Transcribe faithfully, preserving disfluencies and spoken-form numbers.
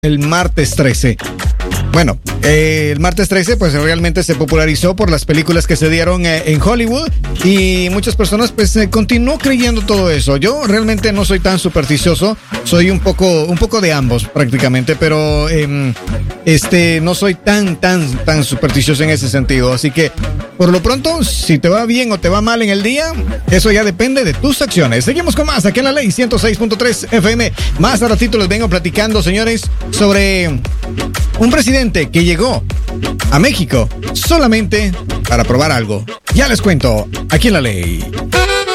el martes trece. Bueno, eh, el martes trece pues realmente se popularizó por las películas que se dieron eh, en Hollywood y muchas personas pues eh, continuó creyendo todo eso. Yo realmente no soy tan supersticioso, soy un poco un poco de ambos prácticamente, pero eh, este no soy tan tan tan supersticioso en ese sentido, así que por lo pronto si te va bien o te va mal en el día, eso ya depende de tus acciones. Seguimos con más aquí en La Ley ciento seis punto tres F M. Más a ratito les vengo platicando, señores, sobre un presidente que llegó a México solamente para probar algo. Ya les cuento, aquí en La Ley.